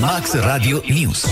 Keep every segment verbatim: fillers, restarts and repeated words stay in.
Max Radio News.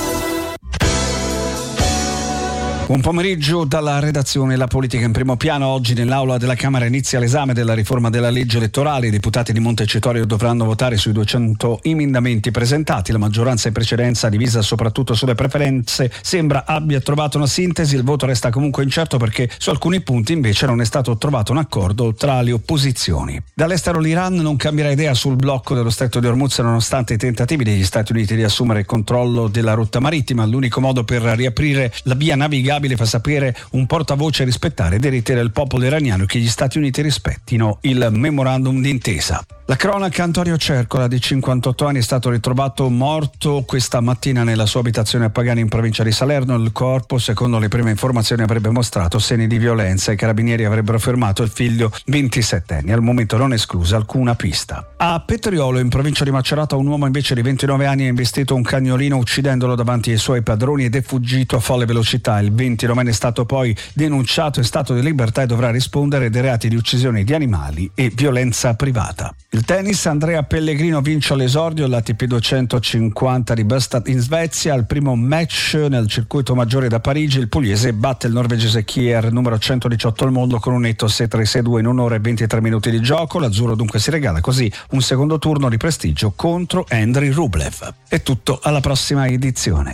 Buon pomeriggio dalla redazione. La politica in primo piano. Oggi nell'aula della Camera inizia l'esame della riforma della legge elettorale. I deputati di Montecitorio dovranno votare sui duecento emendamenti presentati. La maggioranza in precedenza, divisa soprattutto sulle preferenze, sembra abbia trovato una sintesi. Il voto resta comunque incerto perché su alcuni punti invece non è stato trovato un accordo tra le opposizioni. Dall'estero l'Iran non cambierà idea sul blocco dello Stretto di Hormuz nonostante i tentativi degli Stati Uniti di assumere il controllo della rotta marittima. L'unico modo per riaprire la via navigabile, fa sapere un portavoce, rispettare i diritti del popolo iraniano e che gli Stati Uniti rispettino il memorandum d'intesa. La cronaca: Antonio Cercola, di cinquantotto anni, è stato ritrovato morto questa mattina nella sua abitazione a Pagani in provincia di Salerno. Il corpo, secondo le prime informazioni, avrebbe mostrato segni di violenza. I carabinieri avrebbero fermato il figlio ventisettenne. Al momento non è esclusa alcuna pista. A Petriolo, in provincia di Macerata, un uomo invece di ventinove anni ha investito un cagnolino uccidendolo davanti ai suoi padroni ed è fuggito a folle velocità. Il ventinovenne è stato poi denunciato in stato di libertà e dovrà rispondere dei reati di uccisione di animali e violenza privata. Il tennis: Andrea Pellegrino vince all'esordio l'A T P duecentocinquanta di Bastad in Svezia. Al primo match nel circuito maggiore da Parigi, il pugliese batte il norvegese Kier, numero centodiciotto al mondo, con un netto sei tre sei due in un'ora e ventitré minuti di gioco. L'azzurro dunque si regala così un secondo turno di prestigio contro Andriy Rublev. È tutto, alla prossima edizione.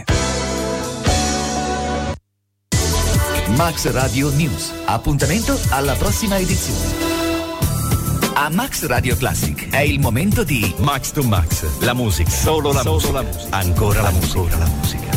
Max Radio News. Appuntamento alla prossima edizione. A Max Radio Classic è il momento di Max to Max, la musica, solo la, solo musica. la musica, ancora la musica, ancora la musica.